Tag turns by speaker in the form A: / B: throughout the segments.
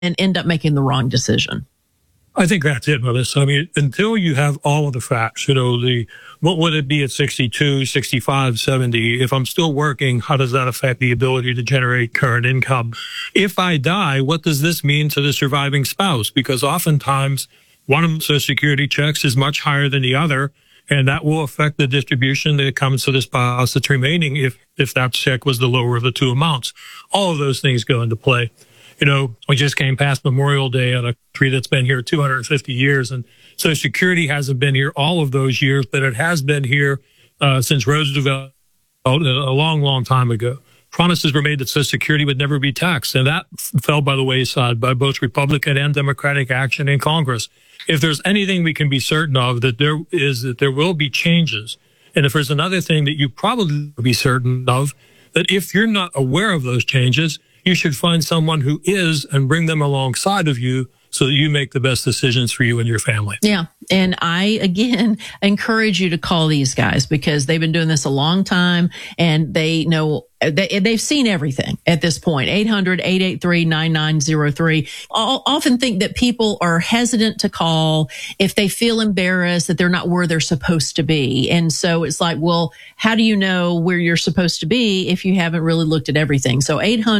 A: and end up making the wrong decision.
B: I think that's it, Melissa. I mean, until you have all of the facts, what would it be at 62, 65, 70? If I'm still working, how does that affect the ability to generate current income? If I die, what does this mean to the surviving spouse? Because oftentimes one of the Social Security checks is much higher than the other, and that will affect the distribution that comes to the spouse that's remaining if that check was the lower of the two amounts. All of those things go into play. We just came past Memorial Day on a country that's been here 250 years, and Social Security hasn't been here all of those years, but it has been here since Roosevelt a long, long time ago. Promises were made that Social Security would never be taxed, and that fell by the wayside by both Republican and Democratic action in Congress. If there's anything we can be certain of, that there will be changes. And if there's another thing that you probably will be certain of, that if you're not aware of those changes, you should find someone who is and bring them alongside of you so that you make the best decisions for you and your family.
A: Yeah. And I, again, encourage you to call these guys because they've been doing this a long time and they know they've seen everything at this point. 800-883-9903. I'll often think that people are hesitant to call if they feel embarrassed that they're not where they're supposed to be. And so it's like, well, how do you know where you're supposed to be if you haven't really looked at everything? So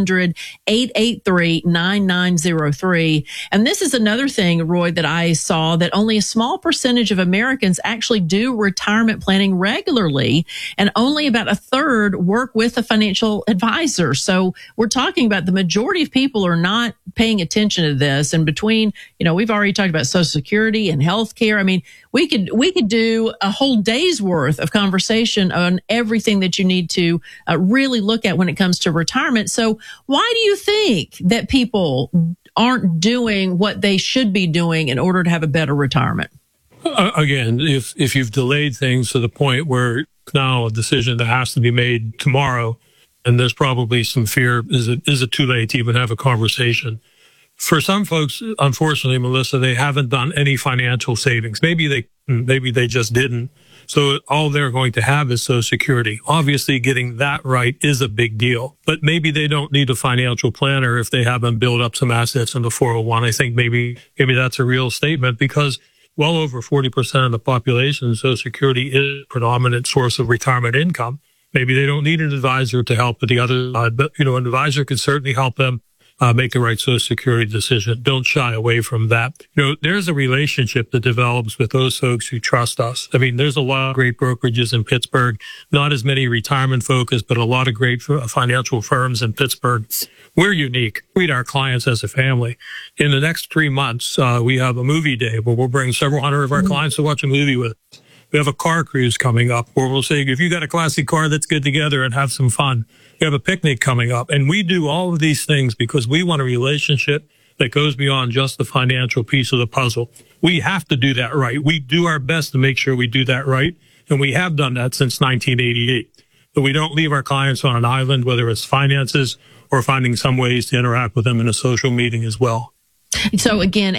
A: 800-883-9903. And this is another thing, Roy, that I saw, that only a small percentage of Americans actually do retirement planning regularly, and only about a third work with a financial advisor. So we're talking about the majority of people are not paying attention to this. And between, we've already talked about Social Security and healthcare. I mean, we could do a whole day's worth of conversation on everything that you need to really look at when it comes to retirement. So why do you think that people aren't doing what they should be doing in order to have a better retirement?
B: Again, if you've delayed things to the point where now a decision that has to be made tomorrow, and there's probably some fear, is it too late to even have a conversation? For some folks, unfortunately, Melissa, they haven't done any financial savings. Maybe they just didn't. So all they're going to have is Social Security. Obviously, getting that right is a big deal. But maybe they don't need a financial planner if they haven't built up some assets in the 401. I think maybe that's a real statement, because well over 40% of the population, Social Security is a predominant source of retirement income. Maybe they don't need an advisor to help with the other side, but, an advisor can certainly help them make the right Social Security decision. Don't shy away from that. There's a relationship that develops with those folks who trust us. I mean, there's a lot of great brokerages in Pittsburgh, not as many retirement focused, but a lot of great financial firms in Pittsburgh. We're unique. We treat our clients as a family. In the next 3 months, we have a movie day where we'll bring several hundred of our clients to watch a movie with us. We have a car cruise coming up where we'll say, if you got a classic car, let's get together and have some fun. We have a picnic coming up. And we do all of these things because we want a relationship that goes beyond just the financial piece of the puzzle. We have to do that right. We do our best to make sure we do that right. And we have done that since 1988. But we don't leave our clients on an island, whether it's finances or finding some ways to interact with them in a social meeting as well.
A: So again,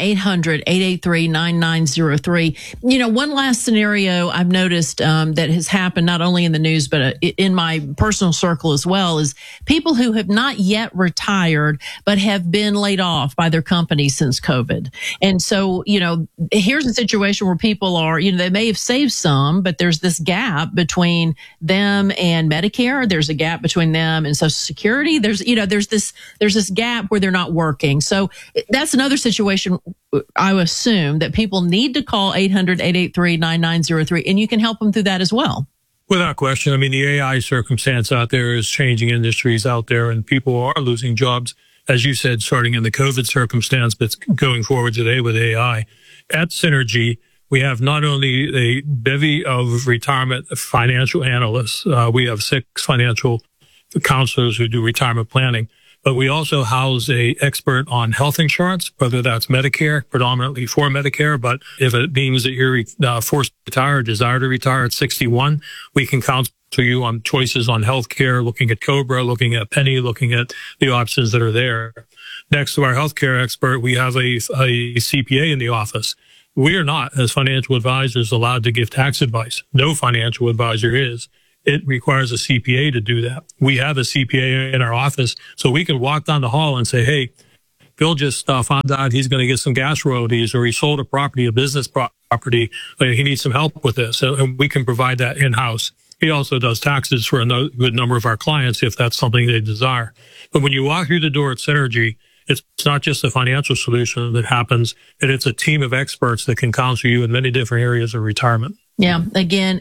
A: 800-883-9903. One last scenario I've noticed that has happened not only in the news, but in my personal circle as well, is people who have not yet retired, but have been laid off by their company since COVID. And so, here's a situation where people are, they may have saved some, but there's this gap between them and Medicare. There's a gap between them and Social Security. There's this gap where they're not working. So that's another situation. I assume that people need to call 800-883-9903, and you can help them through that as well.
B: Without question. I mean, the AI circumstance out there is changing industries out there, and people are losing jobs, as you said, starting in the COVID circumstance, but going forward today with AI. At Synergy, we have not only a bevy of retirement financial analysts, we have 6 financial counselors who do retirement planning, but we also house a expert on health insurance, whether that's Medicare, predominantly for Medicare. But if it means that you're forced to retire or desire to retire at 61, we can counsel you on choices on health care, looking at COBRA, looking at Penny, looking at the options that are there. Next to our healthcare expert, we have a CPA in the office. We are not, as financial advisors, allowed to give tax advice. No financial advisor is. It requires a CPA to do that. We have a CPA in our office, so we can walk down the hall and say, hey, Bill just found out he's going to get some gas royalties, or he sold a property, a business property. He needs some help with this, and we can provide that in-house. He also does taxes for a good number of our clients if that's something they desire. But when you walk through the door at Synergy, it's not just a financial solution that happens, and it's a team of experts that can counsel you in many different areas of retirement.
A: Yeah. Again,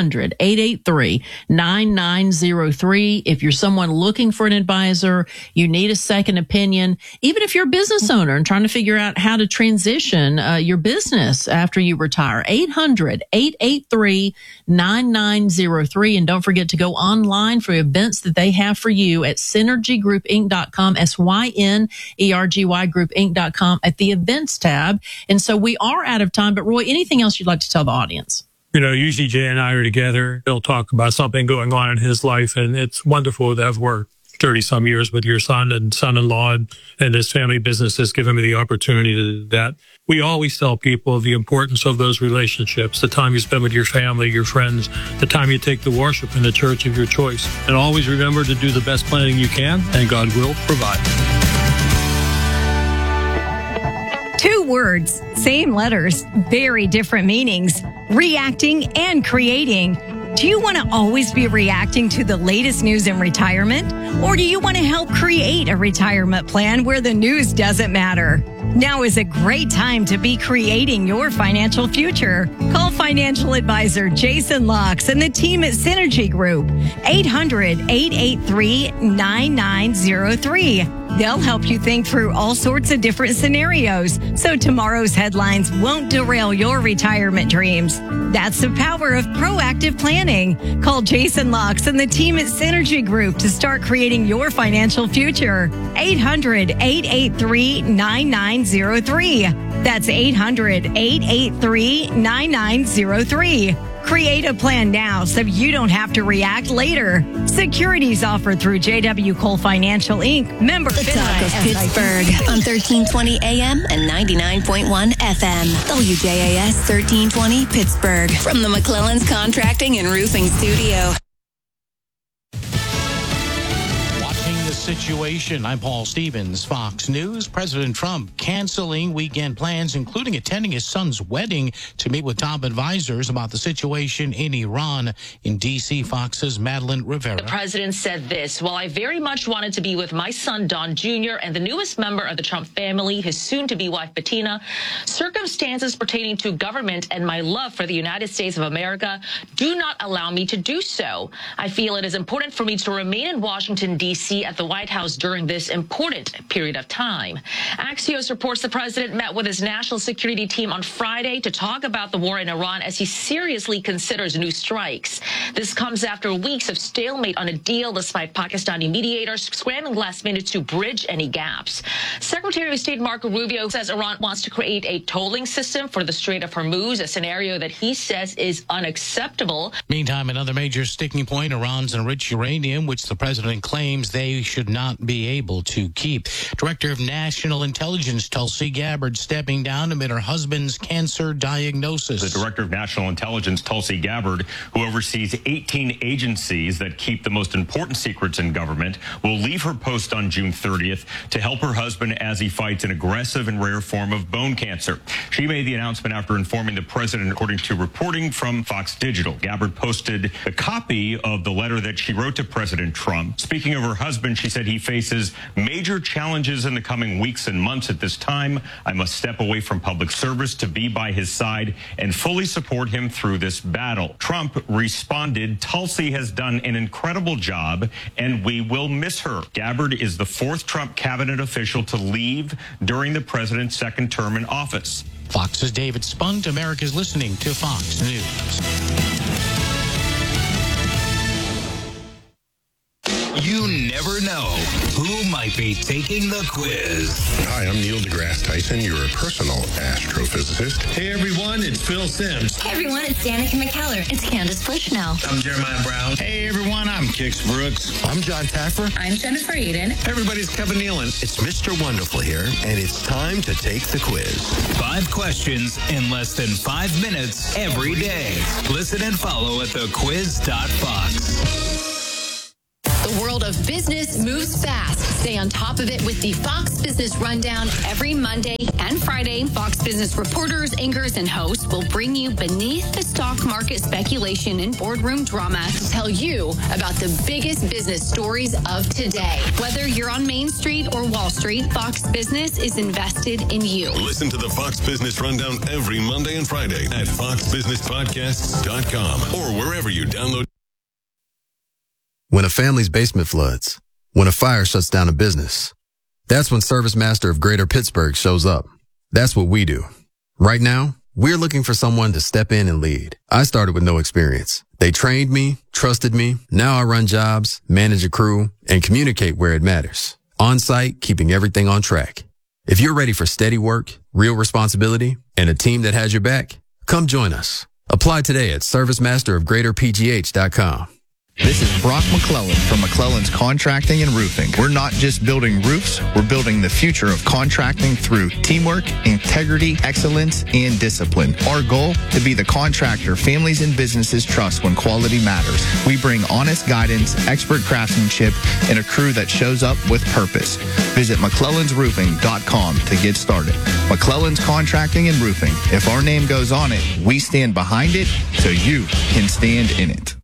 A: 800-883-9903. If you're someone looking for an advisor, you need a second opinion, even if you're a business owner and trying to figure out how to transition your business after you retire, 800-883-9903. And don't forget to go online for events that they have for you at synergygroupinc.com, SYNERGY groupinc.com at the events tab. And so we are out of time, but Roy, anything else you'd like to tell the audience?
B: Usually Jay and I are together. He'll talk about something going on in his life, and it's wonderful to have worked 30-some years with your son and son-in-law, and his family business has given me the opportunity to do that. We always tell people the importance of those relationships, the time you spend with your family, your friends, the time you take to worship in the church of your choice. And always remember to do the best planning you can, and God will provide.
C: 2 words, same letters, very different meanings. Reacting and creating. Do you want to always be reacting to the latest news in retirement? Or do you want to help create a retirement plan where the news doesn't matter? Now is a great time to be creating your financial future. Call financial advisor Jason Locks and the team at Synergy Group, 800-883-9903. They'll help you think through all sorts of different scenarios so tomorrow's headlines won't derail your retirement dreams. That's the power of proactive planning. Call Jason Locks and the team at Synergy Group to start creating your financial future. 800-883-9903. That's 800-883-9903. Create a plan now so you don't have to react later. Securities offered through JW Cole Financial Inc. Member
D: The Talk of Pittsburgh on 1320 AM and 99.1 FM. WJAS 1320 Pittsburgh from the McClellan's Contracting and Roofing Studio.
E: Situation. I'm Paul Stevens, Fox News. President Trump canceling weekend plans, including attending his son's wedding, to meet with top advisors about the situation in Iran. In D.C., Fox's Madeline Rivera.
F: The president said this: while I very much wanted to be with my son, Don Jr., and the newest member of the Trump family, his soon-to-be wife, Bettina, circumstances pertaining to government and my love for the United States of America do not allow me to do so. I feel it is important for me to remain in Washington, D.C. at the White House during this important period of time. Axios reports the president met with his national security team on Friday to talk about the war in Iran as he seriously considers new strikes. This comes after weeks of stalemate on a deal, despite Pakistani mediators scrambling last minute to bridge any gaps. Secretary of State Marco Rubio says Iran wants to create a tolling system for the Strait of Hormuz, a scenario that he says is unacceptable.
E: Meantime, another major sticking point, Iran's enriched uranium, which the president claims they should not be able to keep. Director of National Intelligence Tulsi Gabbard stepping down amid her husband's cancer diagnosis.
G: The Director of National Intelligence, Tulsi Gabbard, who oversees 18 agencies that keep the most important secrets in government, will leave her post on June 30th to help her husband as he fights an aggressive and rare form of bone cancer. She made the announcement after informing the president, according to reporting from Fox Digital. Gabbard posted a copy of the letter that she wrote to President Trump. Speaking of her husband, she said he faces major challenges in the coming weeks and months. At this time, I must step away from public service to be by his side and fully support him through this battle. Trump responded, Tulsi has done an incredible job and we will miss her. Gabbard is the 4th Trump cabinet official to leave during the president's second term in office.
E: Fox's David Spunt. America's listening to Fox News.
H: You never know who might be taking the quiz.
I: Hi, I'm Neil deGrasse Tyson, your personal astrophysicist.
J: Hey everyone, it's Phil Sims.
K: Hey everyone, it's Danica McKellar. It's Candace Bushnell.
J: I'm Jeremiah Brown.
L: Hey everyone, I'm Kix Brooks.
M: I'm John Taffer.
K: I'm Jennifer Eden.
L: Everybody's Kevin Nealon.
M: It's Mr. Wonderful here, and it's time to take the quiz.
H: 5 questions in less than 5 minutes every day. Listen and follow at thequiz.fox.
N: The world of business moves fast. Stay on top of it with the Fox Business Rundown every Monday and Friday. Fox Business reporters, anchors, and hosts will bring you beneath the stock market speculation and boardroom drama to tell you about the biggest business stories of today. Whether you're on Main Street or Wall Street, Fox Business is invested in you.
O: Listen to the Fox Business Rundown every Monday and Friday at foxbusinesspodcasts.com or wherever you download.
P: When a family's basement floods, when a fire shuts down a business, that's when ServiceMaster of Greater Pittsburgh shows up. That's what we do. Right now, we're looking for someone to step in and lead. I started with no experience. They trained me, trusted me. Now I run jobs, manage a crew, and communicate where it matters. On site, keeping everything on track. If you're ready for steady work, real responsibility, and a team that has your back, come join us. Apply today at ServiceMasterofGreaterPGH.com.
Q: This is Brock McClellan from McClellan's Contracting and Roofing. We're not just building roofs, we're building the future of contracting through teamwork, integrity, excellence, and discipline. Our goal, to be the contractor families and businesses trust when quality matters. We bring honest guidance, expert craftsmanship, and a crew that shows up with purpose. Visit McClellan'sRoofing.com to get started. McClellan's Contracting and Roofing. If our name goes on it, we stand behind it so you can stand in it.